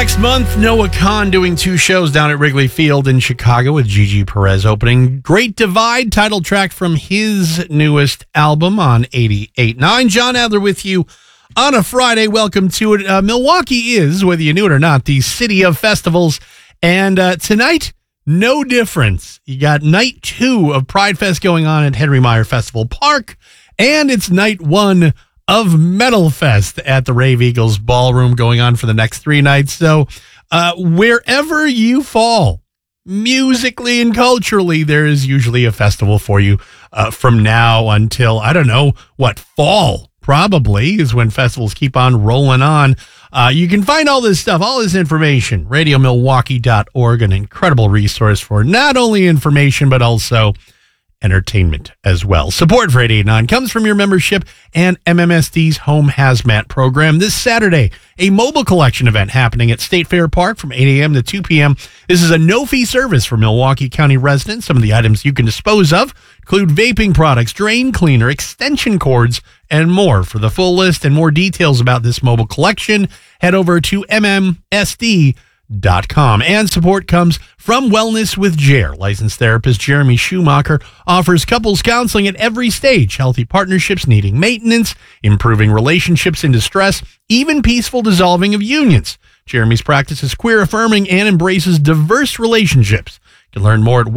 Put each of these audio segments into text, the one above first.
next month, Noah Kahan doing 2 shows down at Wrigley Field in Chicago with Gigi Perez opening Great Divide, title track from his newest album on 88.9. John Adler with you on a Friday. Welcome to it. Milwaukee is, whether you knew it or not, the city of festivals. And tonight, no difference. You got night 2 of Pride Fest going on at Henry Meyer Festival Park, and it's night 1 of Metal Fest at the Rave Eagles Ballroom going on for the next 3 nights. So wherever you fall, musically and culturally, there is usually a festival for you from now until, I don't know, fall probably is when festivals keep on rolling on. You can find all this stuff, all this information, radiomilwaukee.org, an incredible resource for not only information, but also entertainment as well. Support for 88.9 comes from your membership and MMSD's Home Hazmat program. This Saturday, a mobile collection event happening at State Fair Park from 8 a.m. to 2 p.m. This is a no-fee service for Milwaukee County residents. Some of the items you can dispose of include vaping products, drain cleaner, extension cords, and more. For the full list and more details about this mobile collection, head over to MMSD.com. And support comes from Wellness with Jer. Licensed therapist Jeremy Schumacher offers couples counseling at every stage, healthy partnerships needing maintenance, improving relationships in distress, even peaceful dissolving of unions. Jeremy's practice is queer affirming and embraces diverse relationships. You can learn more at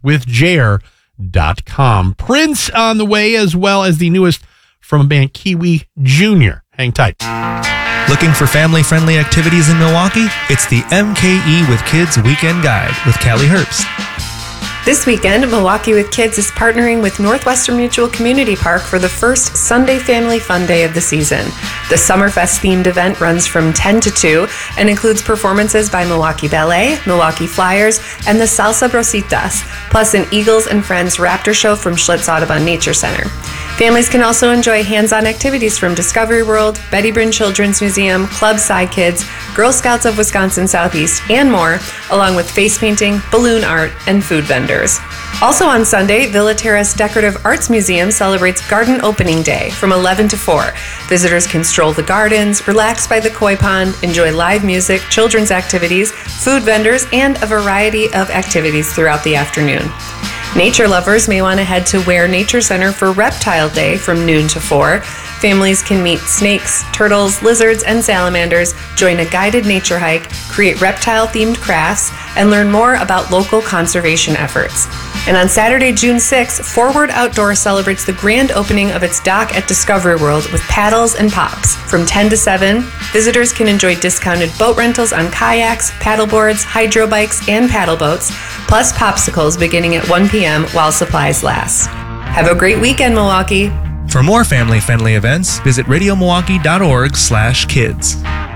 wellnesswithjer.com. Prince on the way, as well as the newest from a band, Kiwi Jr. Hang tight. Looking for family-friendly activities in Milwaukee? It's the MKE with Kids Weekend Guide with Callie Herbst. This weekend, Milwaukee with Kids is partnering with Northwestern Mutual Community Park for the first Sunday Family Fun Day of the season. The Summerfest-themed event runs from 10 to 2 and includes performances by Milwaukee Ballet, Milwaukee Flyers, and the Salsa Brositas, plus an Eagles and Friends Raptor show from Schlitz Audubon Nature Center. Families can also enjoy hands-on activities from Discovery World, Betty Bryn Children's Museum, Club Sci Kids, Girl Scouts of Wisconsin Southeast, and more, along with face painting, balloon art, and food vendors. Also on Sunday, Villa Terrace Decorative Arts Museum celebrates Garden Opening Day from 11 to 4. Visitors can stroll the gardens, relax by the koi pond, enjoy live music, children's activities, food vendors, and a variety of activities throughout the afternoon. Nature lovers may want to head to Ware Nature Center for Reptile Day from noon to 4. Families can meet snakes, turtles, lizards, and salamanders, join a guided nature hike, create reptile-themed crafts, and learn more about local conservation efforts. And on Saturday, June 6th, Forward Outdoor celebrates the grand opening of its dock at Discovery World with paddles and pops. From 10 to 7, visitors can enjoy discounted boat rentals on kayaks, paddleboards, hydro bikes, and paddle boats, plus popsicles beginning at 1 p.m. while supplies last. Have a great weekend, Milwaukee. For more family-friendly events, visit radiomilwaukee.org/kids.